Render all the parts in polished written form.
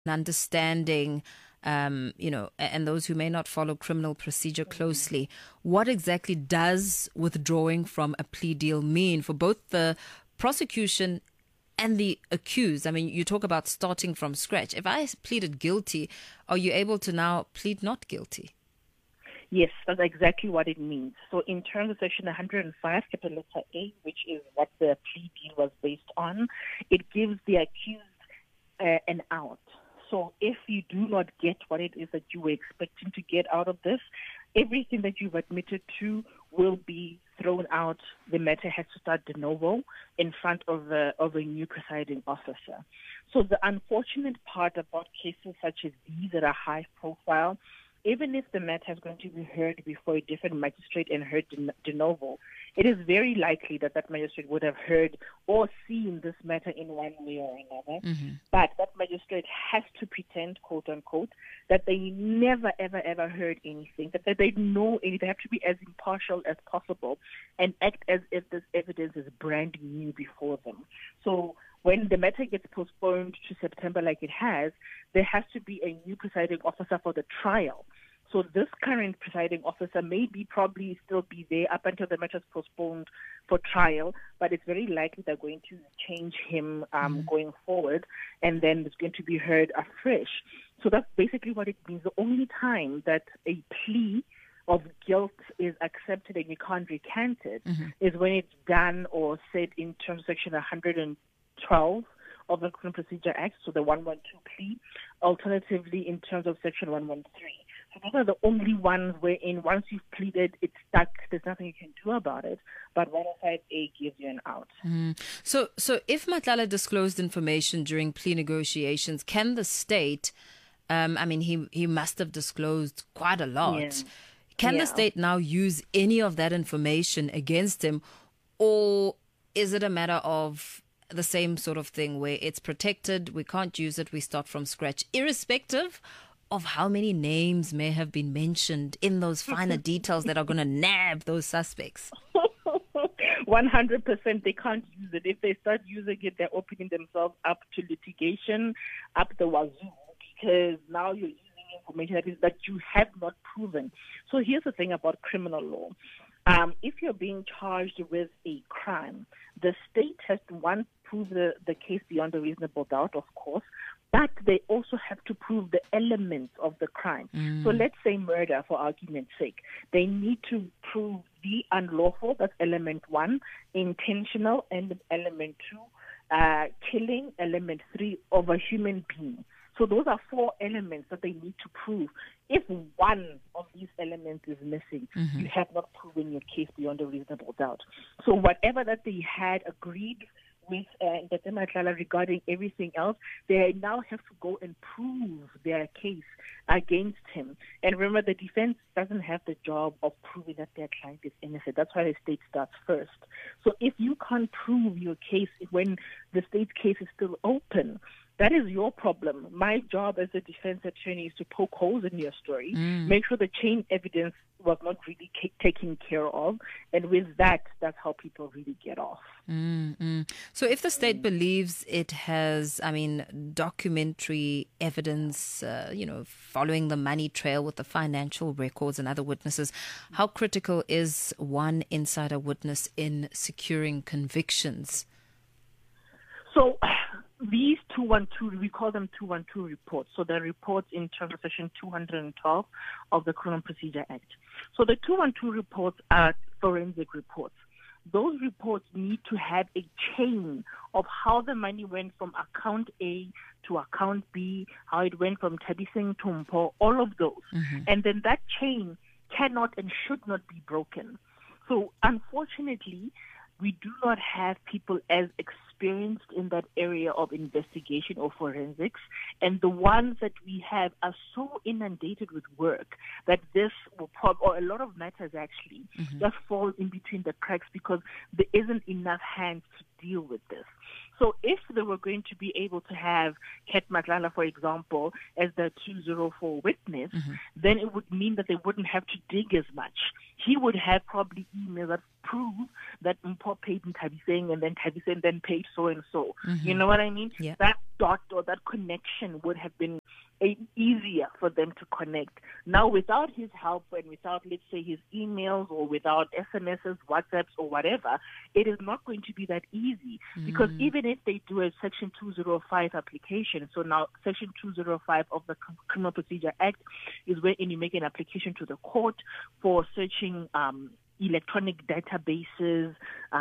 understanding, and those who may not follow criminal procedure closely, what exactly does withdrawing from a plea deal mean for both the prosecution and the accused? I mean, you talk about starting from scratch. If I pleaded guilty, are you able to now plead not guilty? Yes, that's exactly what it means. So in terms of Section 105, capital letter A, which is what the plea deal was based on, it gives the accused an out. So if you do not get what it is that you were expecting to get out of this, everything that you've admitted to will be thrown out. The matter has to start de novo in front of a new presiding officer. So the unfortunate part about cases such as these that are high profile, even if the matter is going to be heard before a different magistrate and heard de novo, it is very likely that that magistrate would have heard or seen this matter in one way or another. Mm-hmm. But that magistrate has to pretend, quote unquote, that they never, ever, ever heard anything, that they know anything. They have to be as impartial as possible and act as if this evidence is brand new before them. So when the matter gets postponed to September like it has, there has to be a new presiding officer for the trial. So this current presiding officer may probably still be there up until the matter is postponed for trial, but it's very likely they're going to change him going forward, and then it's going to be heard afresh. So that's basically what it means. The only time that a plea of guilt is accepted and you can't recant it is when it's done or said in terms of Section 112 of the Criminal Procedure Act, so the 112 plea, alternatively in terms of Section 113. So those are the only ones wherein once you've pleaded, it's stuck. There's nothing you can do about it. But 105A gives you an out. So if Matlala disclosed information during plea negotiations, can the state, he must have disclosed quite a lot. Yeah. Can the state now use any of that information against him? Or is it a matter of the same sort of thing where it's protected, we can't use it, we start from scratch, irrespective of how many names may have been mentioned in those finer details that are going to nab those suspects? 100%, they can't use it. If they start using it, they're opening themselves up to litigation, up the wazoo, because now you're using information that you have not proven. So here's the thing about criminal law. If you're being charged with a crime, the state has to, prove the case beyond a reasonable doubt, of course, but they also have to prove the elements of the crime. So let's say murder, for argument's sake. They need to prove the unlawful, that's element 1, intentional, and element 2, killing, element 3, of a human being. So those are 4 elements that they need to prove. If one of these elements is missing, you have not proven your case beyond a reasonable doubt. So whatever that they had agreed with Ntate Matlala regarding everything else, they now have to go and prove their case against him. And remember, the defense doesn't have the job of proving that their client is innocent. That's why the state starts first. So if you can't prove your case when the state's case is still open, that is your problem. My job as a defense attorney is to poke holes in your story, make sure the chain evidence was not really taken care of, and with that, that's how people really get off. So if the state believes it has, documentary evidence, following the money trail with the financial records and other witnesses, how critical is one insider witness in securing convictions? So these 212, we call them 212 reports. So they're reports in terms of Section 212 of the Criminal Procedure Act. So the 212 reports are forensic reports. Those reports need to have a chain of how the money went from account A to account B, how it went from Thabiseng to Mpho, all of those. And then that chain cannot and should not be broken. So unfortunately, we do not have people as experienced in that area of investigation or forensics, and the ones that we have are so inundated with work that this will or a lot of matters actually just fall in between the cracks because there isn't enough hands to deal with this. So if they were going to be able to have Kat Matlala, for example, as the 204 witness, then it would mean that they wouldn't have to dig as much. he would have probably emails that prove that Mpho paid Thabiseng and then Thabiseng then paid so and so. You know what I mean? Yeah. That dot or that connection would have been easier for them to connect. Now, without his help and without, let's say, his emails or without SMSs, WhatsApps or whatever, it is not going to be that easy. Because even if they do a Section 205 application, so now Section 205 of the Criminal Procedure Act is where you make an application to the court for searching electronic databases,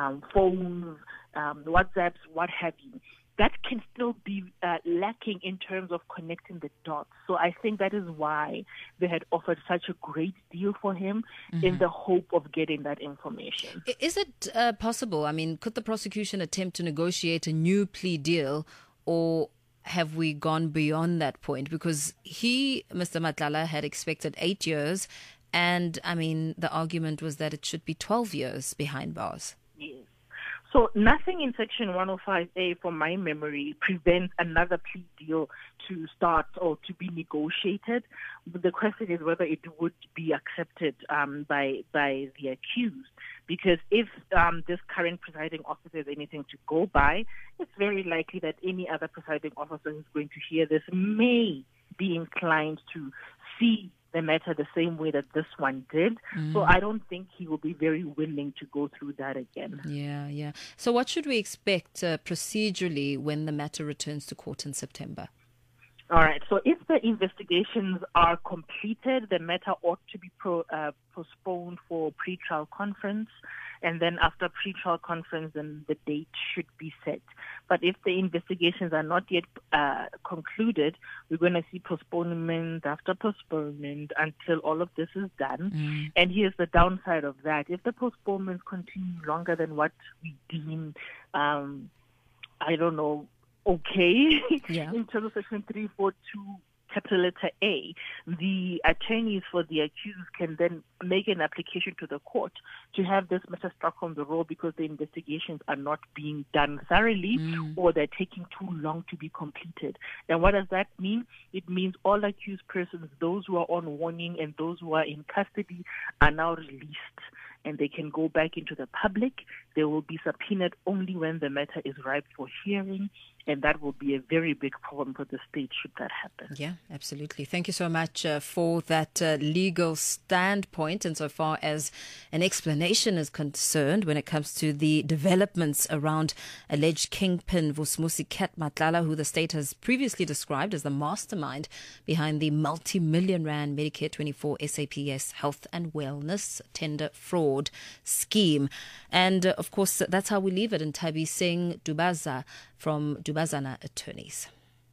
phones, WhatsApps, what have you. That can still be lacking in terms of connecting the dots. So I think that is why they had offered such a great deal for him in the hope of getting that information. Is it possible? I mean, could the prosecution attempt to negotiate a new plea deal, or have we gone beyond that point? Because Mr. Matlala, had expected 8 years, and I mean, the argument was that it should be 12 years behind bars. Yes. So nothing in Section 105A, from my memory, prevents another plea deal to start or to be negotiated. But the question is whether it would be accepted by the accused. Because if this current presiding officer has anything to go by, it's very likely that any other presiding officer who's going to hear this may be inclined to see the matter the same way that this one did. So I don't think he will be very willing to go through that again. Yeah. So what should we expect procedurally when the matter returns to court in September? All right. So if the investigations are completed, the matter ought to be postponed for pre-trial conference. And then after pre-trial conference, then the date should be set. But if the investigations are not yet concluded, we're going to see postponement after postponement until all of this is done. And here's the downside of that. If the postponements continue longer than what we deem, okay, in terms of Section 342, capital letter A, the attorneys for the accused can then make an application to the court to have this matter struck on the roll because the investigations are not being done thoroughly or they're taking too long to be completed. And what does that mean? It means all accused persons, those who are on warning and those who are in custody, are now released and they can go back into the public. They will be subpoenaed only when the matter is ripe for hearing. And that will be a very big problem for the state should that happen. Yeah, absolutely. Thank you so much for that legal standpoint. And so far as an explanation is concerned when it comes to the developments around alleged kingpin Vusmusi Cat Matlala, who the state has previously described as the mastermind behind the multi-million rand Medicare 24 SAPS health and wellness tender fraud scheme. And of course, that's how we leave it. And Thabiseng Dubaza from Dubazana Attorneys.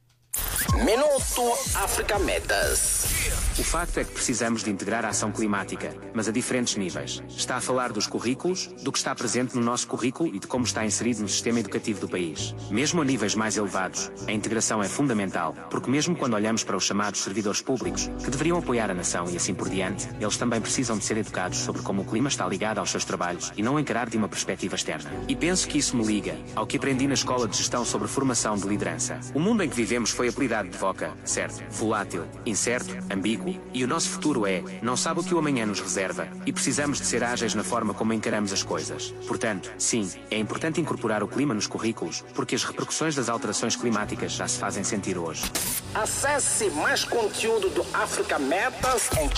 Minuto África Metas. O facto é que precisamos de integrar a ação climática, mas a diferentes níveis. Está a falar dos currículos, do que está presente no nosso currículo e de como está inserido no sistema educativo do país. Mesmo a níveis mais elevados, a integração é fundamental, porque mesmo quando olhamos para os chamados servidores públicos, que deveriam apoiar a nação e assim por diante, eles também precisam de ser educados sobre como o clima está ligado aos seus trabalhos e não encarar de uma perspectiva externa. E penso que isso me liga ao que aprendi na Escola de Gestão sobre formação de liderança. O mundo em que vivemos foi apelidado de VOCA, certo, volátil, incerto, ambíguo, e o nosso futuro não sabe o que o amanhã nos reserva, e precisamos de ser ágeis na forma como encaramos as coisas. Portanto, sim, é importante incorporar o clima nos currículos, porque as repercussões das alterações climáticas já se fazem sentir hoje. Acesse mais conteúdo do África Metas em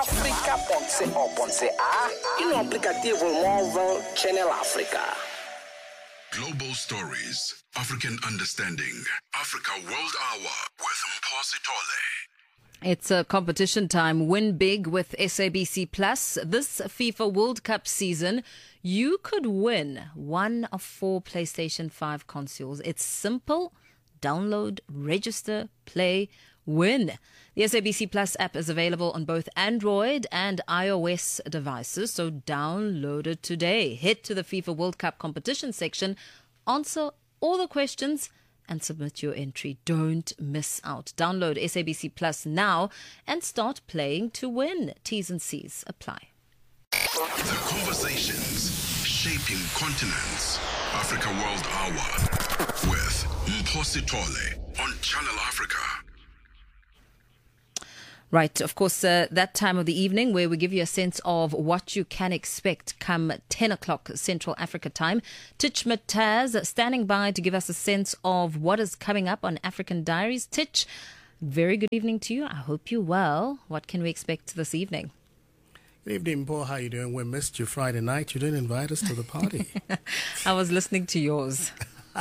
channelafrica.co.za e no aplicativo móvel Channel Africa. Global Stories, African Understanding, Africa World Hour with Mpho Sithole. It's a competition time. Win big with SABC Plus. This FIFA World Cup season, you could win one of 4 PlayStation 5 consoles. It's simple. Download, register, play, win. The SABC Plus app is available on both Android and iOS devices, so download it today. Head to the FIFA World Cup competition section, answer all the questions, and submit your entry. Don't miss out. Download SABC Plus now and start playing to win. T's and C's apply. The conversations shaping continents. Africa World Hour with Mpho Sithole on Channel Africa. Right. Of course, that time of the evening where we give you a sense of what you can expect come 10 o'clock Central Africa time. Titch Mataz standing by to give us a sense of what is coming up on African Diaries. Titch, very good evening to you. I hope you're well. What can we expect this evening? Good evening, Paul. How you doing? We missed you Friday night. You didn't invite us to the party. I was listening to yours.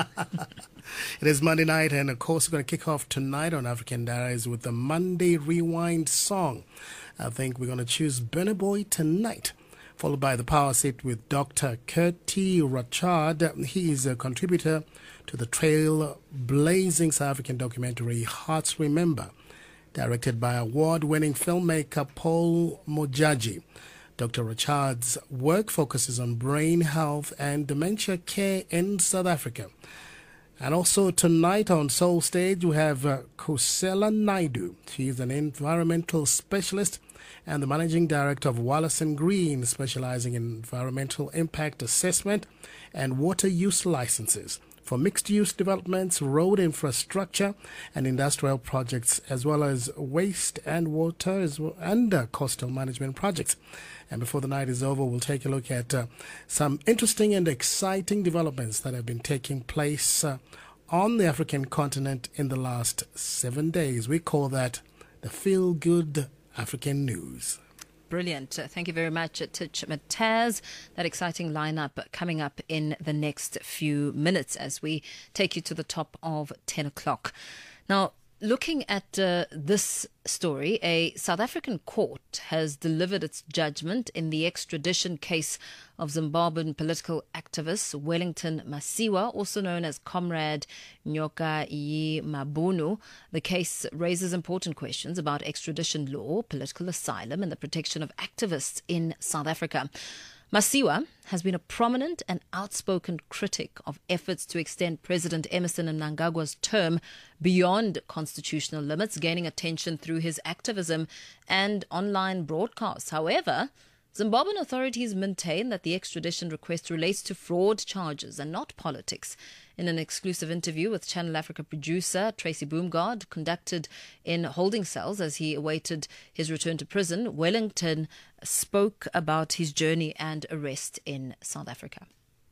It is Monday night, and of course, we're going to kick off tonight on African Diaries with the Monday Rewind song. I think we're going to choose Burna Boy tonight, followed by the Power Set with Dr. Curti Rachad. He is a contributor to the trail-blazing South African documentary Hearts Remember, directed by award-winning filmmaker Paul Mojaji. Dr. Rachad's work focuses on brain health and dementia care in South Africa. And also tonight on Soul Stage, we have Kusela Naidu. She is an environmental specialist and the managing director of Wallace & Green, specializing in environmental impact assessment and water use licenses for mixed-use developments, road infrastructure, and industrial projects, as well as waste and water and coastal management projects. And before the night is over, we'll take a look at some interesting and exciting developments that have been taking place on the African continent in the last 7 days. We call that the Feel-Good African News. Brilliant. Thank you very much, Titch Mataz. That exciting lineup coming up in the next few minutes as we take you to the top of 10 o'clock. Now, looking at this story, a South African court has delivered its judgment in the extradition case of Zimbabwean political activist Wellington Masiwa, also known as Comrade Nyoka Mabunu. The case raises important questions about extradition law, political asylum, and the protection of activists in South Africa. Masiwa has been a prominent and outspoken critic of efforts to extend President Emmerson Mnangagwa's term beyond constitutional limits, gaining attention through his activism and online broadcasts. However, Zimbabwean authorities maintain that the extradition request relates to fraud charges and not politics. In an exclusive interview with Channel Africa producer Tracy Boomgard, conducted in holding cells as he awaited his return to prison, Wellington spoke about his journey and arrest in South Africa.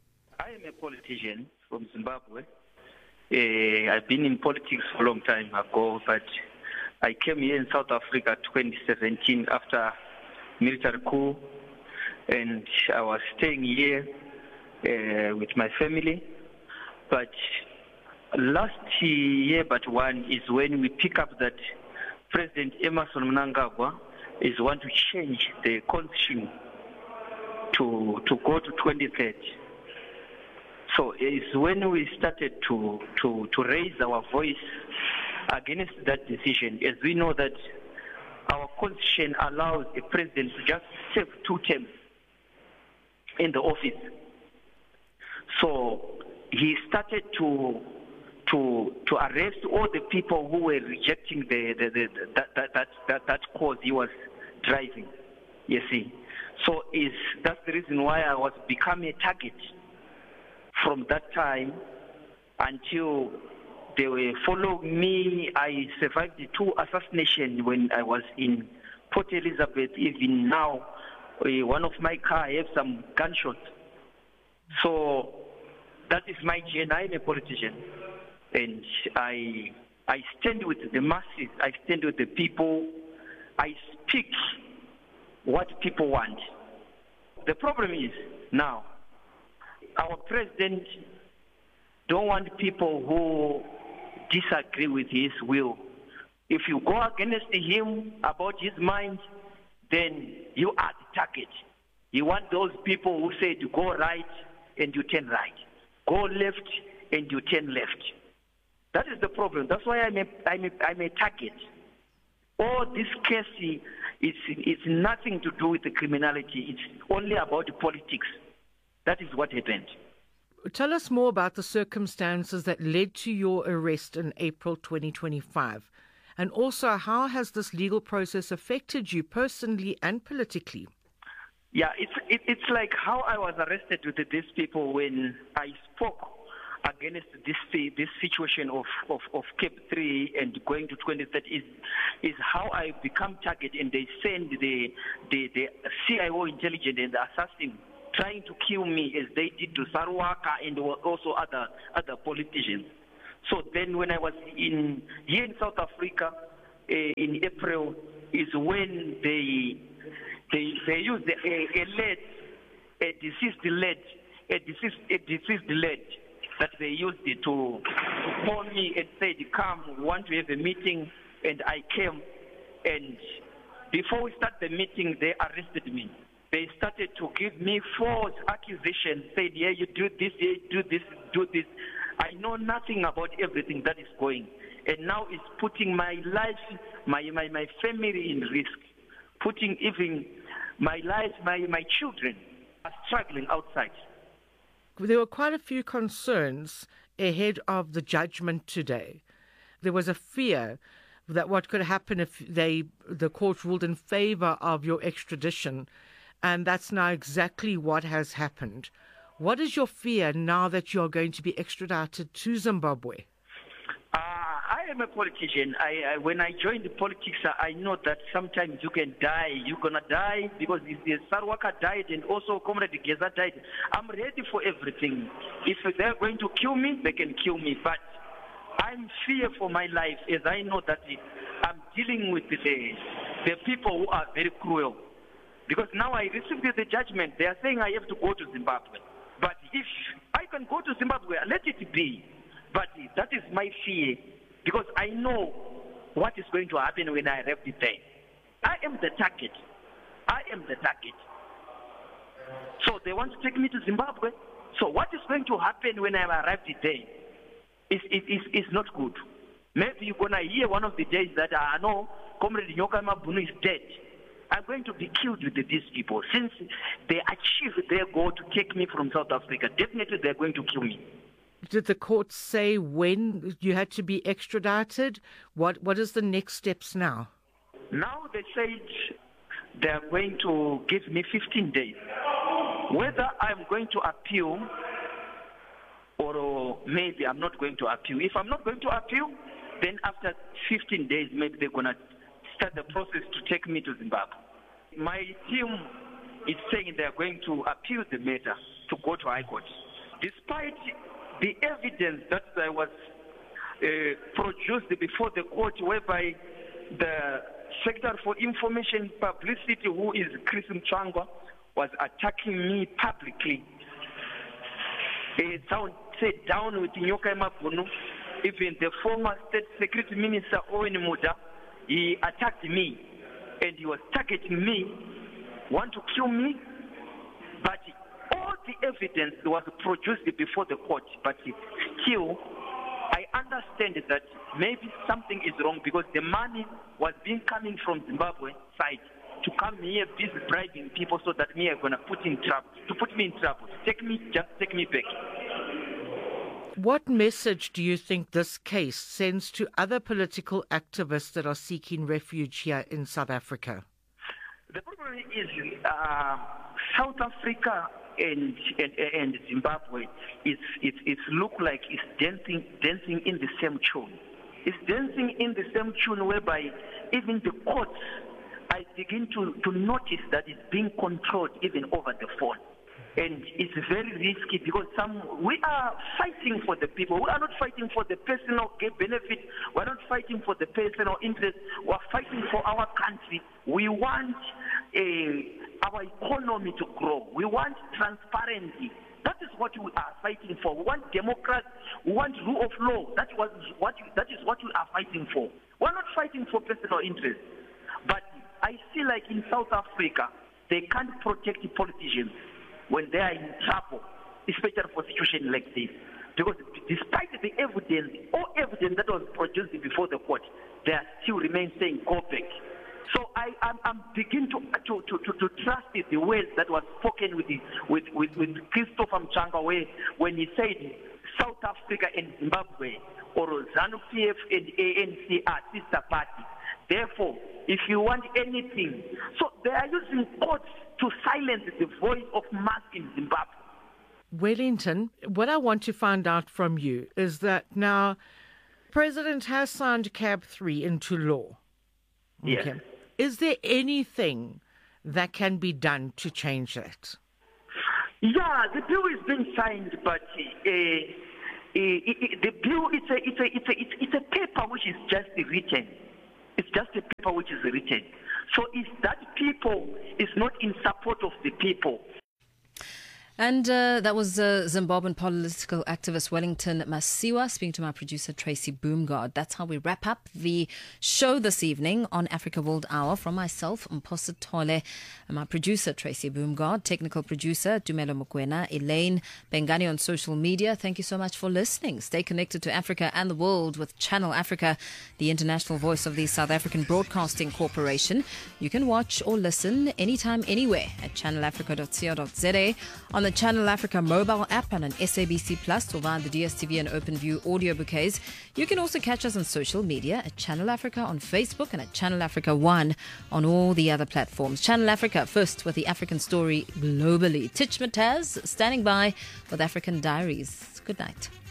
I am a politician from Zimbabwe. I've been in politics for a long time ago, but I came here in South Africa 2017 after military coup, and I was staying here with my family. But last year, but one is when we pick up that President Emmerson Mnangagwa is want to change the constitution to go to 2030. So it's when we started to raise our voice against that decision, as we know that our constitution allows a president to just serve 2 terms in the office. So he started to arrest all the people who were rejecting that cause he was driving. You see, so that's the reason why I was becoming a target from that time until they were following me. I survived the 2 assassinations when I was in Port Elizabeth. Even now, one of my car have some gunshots. So that is my journey. I'm a politician, and I stand with the masses. I stand with the people. I speak what people want. The problem is now our president don't want people who disagree with his will. If you go against him about his mind, then you are the target. You want those people who say to go right and you turn right, go left and you turn left. That is the problem. That's why I'm a target. All this case it's nothing to do with the criminality. It's only about the politics. That is what happened. Tell us more about the circumstances that led to your arrest in April 2025. And also, how has this legal process affected you personally and politically? Yeah, it's like how I was arrested with these people when I spoke against this situation of Cape 3 and going to 2030 is how I become target, and they send the CIO intelligence and the assassin trying to kill me as they did to Sarwaka and also other politicians. So then when I was here in South Africa in April is when they used a deceased lead that they used it to call me and said, come, we want to have a meeting, and I came, and before we start the meeting, they arrested me. They started to give me false accusations, said, yeah, you do this, yeah, you do this. I know nothing about everything that is going, and now it's putting my life, my family in risk, putting even my life, my children are struggling outside. There were quite a few concerns ahead of the judgment today. There was a fear that what could happen if the court ruled in favor of your extradition, and that's now exactly what has happened. What is your fear now that you're going to be extradited to Zimbabwe? I am a politician. When I joined the politics, I know that sometimes you can die. You're going to die because if Sarwaka died and also Comrade Geza died. I'm ready for everything. If they're going to kill me, they can kill me. But I'm fear for my life as I know that I'm dealing with the people who are very cruel. Because now I received the judgment. They are saying I have to go to Zimbabwe. But if I can go to Zimbabwe, let it be. But that is my fear, because I know what is going to happen when I arrive there. I am the target. So they want to take me to Zimbabwe. So what is going to happen when I arrive there is not good. Maybe you're going to hear one of the days that I know Comrade Nyoka Mabunu is dead. I'm going to be killed with these people. Since they achieved their goal to take me from South Africa, definitely they're going to kill me. Did the court say when you had to be extradited? What is the next steps now? Now they said they're going to give me 15 days. Whether I'm going to appeal or maybe I'm not going to appeal. If I'm not going to appeal, then after 15 days, maybe they're going to start the process to take me to Zimbabwe. My team is saying they're going to appeal the matter to go to High Court. Despite the evidence that was produced before the court, whereby the Secretary for Information Publicity, who is Chris Mchangwa, was attacking me publicly. Said down with Nyoka Mabunu. Even the former State Security Minister Owen Muda, he attacked me, and he was targeting me, want to kill me, but all the evidence was produced before the court, but still, I understand that maybe something is wrong because the money was being coming from Zimbabwe side to come here, busy bribing people so that me are gonna put me in trouble, to take me back. What message do you think this case sends to other political activists that are seeking refuge here in South Africa? The problem is South Africa and Zimbabwe it's look like it's dancing in the same tune. It's dancing in the same tune whereby even the courts, I begin to notice that it's being controlled even over the phone. And it's very risky because we are fighting for the people. We are not fighting for the personal benefit. We are not fighting for the personal interest. We are fighting for our country. We want our economy to grow. We want transparency. That is what we are fighting for. We want democracy. We want rule of law. That is what we are fighting for. We are not fighting for personal interest. But I feel like in South Africa, they can't protect the politicians when they are in trouble, especially for a situation like this. Because despite the evidence, all evidence that was produced before the court, they are still remain saying, go back. So I'm beginning to trust the words that was spoken with Christopher Mchangwa, when he said South Africa and Zimbabwe or ZANU-PF and ANC are sister parties. Therefore, if you want anything, so they are using courts to silence the voice of mass in Zimbabwe. Wellington, what I want to find out from you is that now President has signed CAB 3 into law. Yes. Okay. Is there anything that can be done to change that? Yeah, the bill is being signed, but the bill it's a paper which is just written. It's just a paper which is written. So if that people is not in support of the people. And that was Zimbabwean political activist Wellington Masiwa speaking to my producer Tracy Boomgard. That's how we wrap up the show this evening on Africa World Hour. From myself, Mposa Tole, and my producer Tracy Boomgard, technical producer Dumelo Mokwena, Elaine Bengani on social media. Thank you so much for listening. Stay connected to Africa and the world with Channel Africa, the international voice of the South African Broadcasting Corporation. You can watch or listen anytime, anywhere at channelafrica.co.za, on the Channel Africa mobile app and on SABC Plus or via the DSTV and OpenView audio bouquets. You can also catch us on social media at Channel Africa on Facebook and at Channel Africa 1 on all the other platforms. Channel Africa, first with the African story globally. Titch Mataz standing by with African Diaries. Good night.